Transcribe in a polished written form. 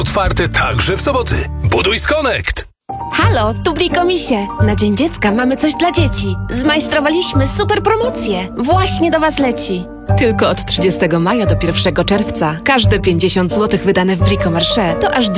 Otwarte także w soboty. Buduj z Connect! Halo, tu Brikomisie. Na Dzień Dziecka mamy coś dla dzieci. Zmajstrowaliśmy super promocję. Właśnie do Was leci. Tylko od 30 maja do 1 czerwca każde 50 zł wydane w Bricomarché to aż